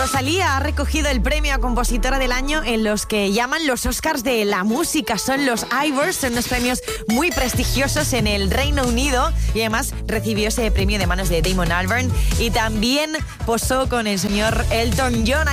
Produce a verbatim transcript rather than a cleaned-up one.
Rosalía ha recogido el premio a compositora del año en los que llaman los Oscars de la música. Son los Ivors, son unos premios muy prestigiosos en el Reino Unido y además recibió ese premio de manos de Damon Albarn y también posó con el señor Elton John.